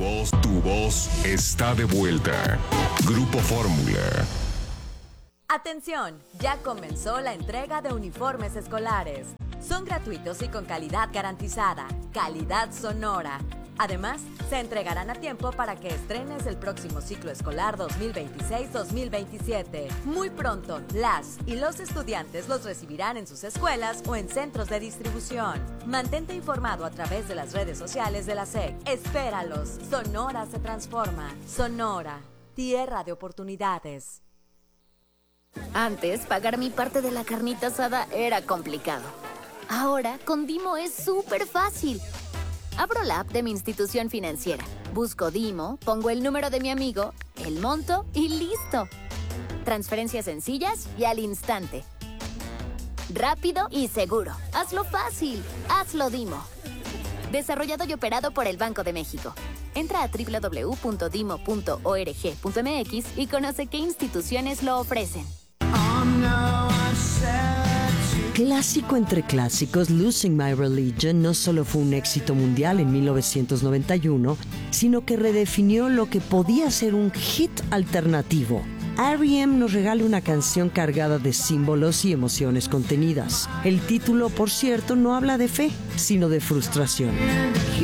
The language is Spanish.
Tu voz está de vuelta. Grupo Fórmula. Atención, ya comenzó la entrega de uniformes escolares. Son gratuitos y con calidad garantizada, calidad Sonora. Además, se entregarán a tiempo para que estrenes el próximo ciclo escolar 2026-2027. Muy pronto, las y los estudiantes los recibirán en sus escuelas o en centros de distribución. Mantente informado a través de las redes sociales de la SEC. Espéralos. Sonora se transforma. Sonora, tierra de oportunidades. Antes, pagar mi parte de la carnita asada era complicado. Ahora, con Dimo es súper fácil. Abro la app de mi institución financiera, busco Dimo, pongo el número de mi amigo, el monto y ¡listo! Transferencias sencillas y al instante. Rápido y seguro. Hazlo fácil. Hazlo Dimo. Desarrollado y operado por el Banco de México. Entra a www.dimo.org.mx y conoce qué instituciones lo ofrecen. Clásico entre clásicos, Losing My Religion no solo fue un éxito mundial en 1991, sino que redefinió lo que podía ser un hit alternativo. R.E.M. nos regala una canción cargada de símbolos y emociones contenidas. El título, por cierto, no habla de fe, sino de frustración.